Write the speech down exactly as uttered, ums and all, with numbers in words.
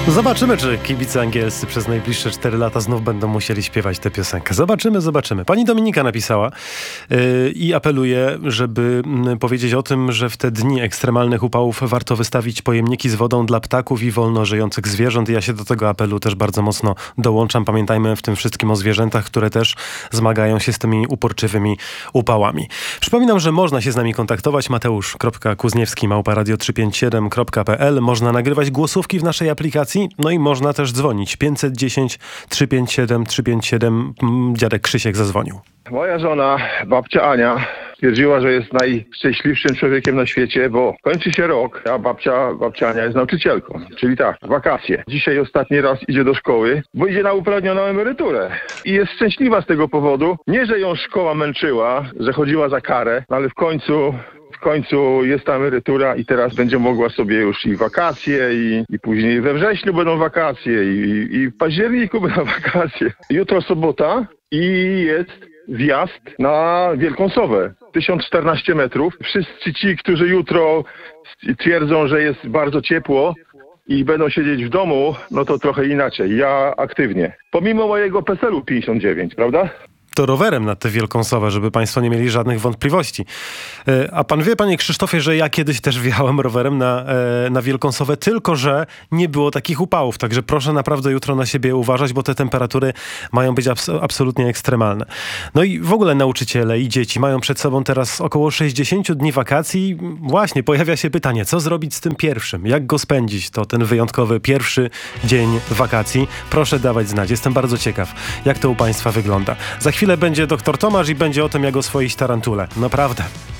Zobaczymy, czy kibice angielscy przez najbliższe cztery lata znów będą musieli śpiewać tę piosenkę. Zobaczymy, zobaczymy. Pani Dominika napisała yy, i apeluje, żeby yy, powiedzieć o tym, że w te dni ekstremalnych upałów warto wystawić pojemniki z wodą dla ptaków i wolno żyjących zwierząt. Ja się do tego apelu też bardzo mocno dołączam. Pamiętajmy w tym wszystkim o zwierzętach, które też zmagają się z tymi uporczywymi upałami. Przypominam, że można się z nami kontaktować. Mateusz.Kuzniewski małpa radio trzysta pięćdziesiąt siedem kropka p l. Można nagrywać głosówki w naszej aplikacji. No i można też dzwonić. pięćset dziesięć trzysta pięćdziesiąt siedem trzysta pięćdziesiąt siedem. Dziadek Krzysiek zadzwonił. Moja żona, babcia Ania, stwierdziła, że jest najszczęśliwszym człowiekiem na świecie, bo kończy się rok, a babcia, babcia Ania jest nauczycielką. Czyli tak, wakacje. Dzisiaj ostatni raz idzie do szkoły, bo idzie na uprawnioną emeryturę. I jest szczęśliwa z tego powodu. Nie, że ją szkoła męczyła, że chodziła za karę, ale w końcu... W końcu jest ta emerytura i teraz będzie mogła sobie już i wakacje, i, i później we wrześniu będą wakacje, i, i w październiku będą wakacje. Jutro sobota i jest wjazd na Wielką Sowę. tysiąc czternaście metrów. Wszyscy ci, którzy jutro twierdzą, że jest bardzo ciepło i będą siedzieć w domu, no to trochę inaczej. Ja aktywnie. Pomimo mojego P E S L u pięćdziesiąt dziewięć, prawda? To rowerem na tę Wielką Sowę, żeby państwo nie mieli żadnych wątpliwości. A pan wie, panie Krzysztofie, że ja kiedyś też wjechałem rowerem na, na Wielką Sowę, tylko że nie było takich upałów. Także proszę naprawdę jutro na siebie uważać, bo te temperatury mają być abs- absolutnie ekstremalne. No i w ogóle nauczyciele i dzieci mają przed sobą teraz około sześćdziesiąt dni wakacji. Właśnie pojawia się pytanie, co zrobić z tym pierwszym? Jak go spędzić? To ten wyjątkowy pierwszy dzień wakacji. Proszę dawać znać. Jestem bardzo ciekaw, jak to u państwa wygląda. Za chwilę będzie doktor Tomasz i będzie o tym, jak oswoić tarantulę. Naprawdę.